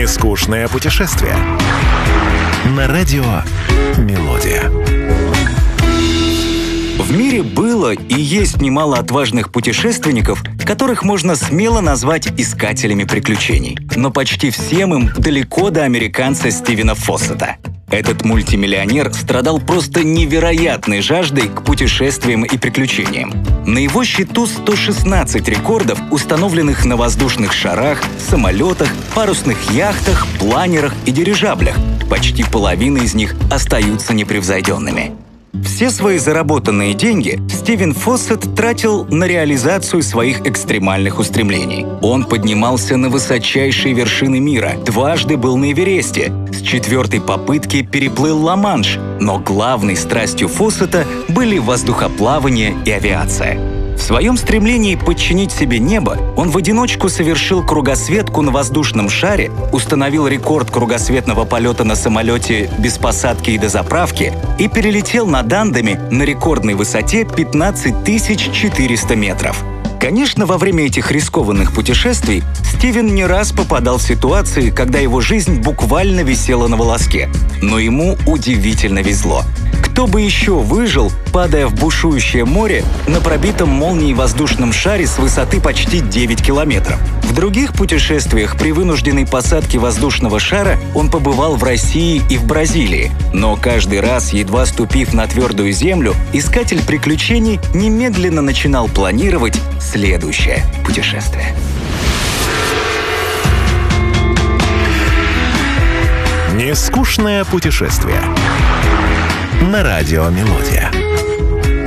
Нескучное путешествие. На радио «Мелодия». В мире было и есть немало отважных путешественников, которых можно смело назвать искателями приключений. Но почти всем им далеко до американца Стивена Фоссета. Этот мультимиллионер страдал просто невероятной жаждой к путешествиям и приключениям. На его счету 116 рекордов, установленных на воздушных шарах, самолетах, парусных яхтах, планерах и дирижаблях. Почти половина из них остаются непревзойденными. Все свои заработанные деньги Стивен Фоссет тратил на реализацию своих экстремальных устремлений. Он поднимался на высочайшие вершины мира, дважды был на Эвересте, с 4-й попытки переплыл Ла-Манш, но главной страстью Фоссета были воздухоплавание и авиация. В своем стремлении подчинить себе небо он в одиночку совершил кругосветку на воздушном шаре, установил рекорд кругосветного полета на самолете без посадки и дозаправки и перелетел над Андами на рекордной высоте 15 400 метров. Конечно, во время этих рискованных путешествий Стивен не раз попадал в ситуации, когда его жизнь буквально висела на волоске. Но ему удивительно везло. Кто бы еще выжил, падая в бушующее море на пробитом молнией воздушном шаре с высоты почти 9 километров? В других путешествиях при вынужденной посадке воздушного шара он побывал в России и в Бразилии. Но каждый раз, едва ступив на твердую землю, искатель приключений немедленно начинал планировать следующее путешествие. Нескучное путешествие. На радио «Мелодия».